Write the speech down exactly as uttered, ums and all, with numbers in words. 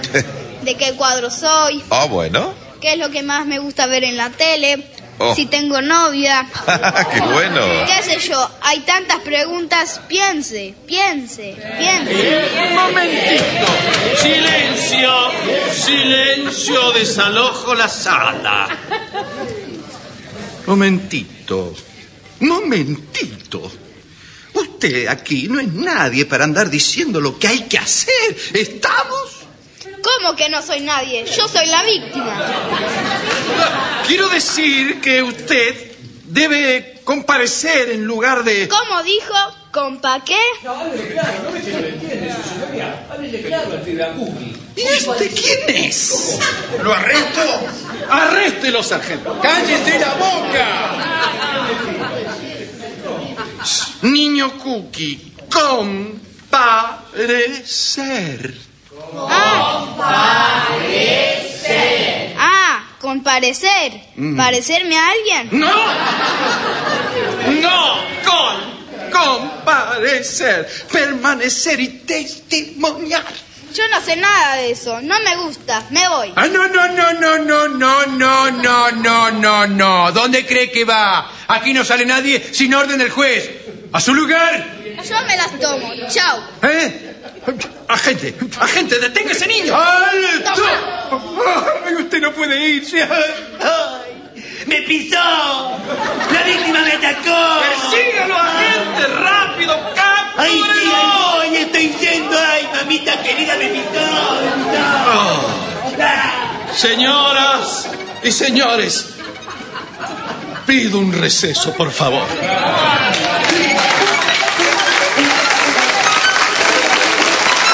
de qué cuadro soy. Ah, bueno. ¿Qué es lo que más me gusta ver en la tele? Oh. Si tengo novia. ¡Qué bueno! ¿Qué sé yo? Hay tantas preguntas. Piense, piense, piense. Un momentito. Silencio, silencio, desalojo la sala. Momentito, momentito. Usted aquí no es nadie para andar diciendo lo que hay que hacer. ¿Estamos? ¿Cómo que no soy nadie? Yo soy la víctima. Quiero decir que usted debe comparecer en lugar de... ¿Cómo dijo? ¿Compa qué? ¿Y este quién es? ¿Lo arresto? Arréstelo, sargento. ¡Cállese la boca! Niño Cookie, comparecer. Ah, comparecer. Ah, comparecer. Mm. ¿Parecerme a alguien? No. No, con, comparecer, permanecer y testimoniar. Yo no sé nada de eso, no me gusta, me voy. Ah, no, no, no, no, no, no, no, no, no, no, no. ¿Dónde cree que va? Aquí no sale nadie sin orden del juez. ¡A su lugar! Yo me las tomo, chao. ¿Eh? Agente, agente, detenga a ese niño. ¡Alto! ¡Ay, usted no puede irse! ¡Ay! ¡Me pisó! ¡La víctima me atacó! ¡Persígalo, agente! ¡Rápido, cáptalo! ¡Ay, sí, ay, voy! ¡Estoy yendo! ¡Ay, mamita querida, me pisó! ¡Me pisó! Oh. Señoras y señores, pido un receso, por favor.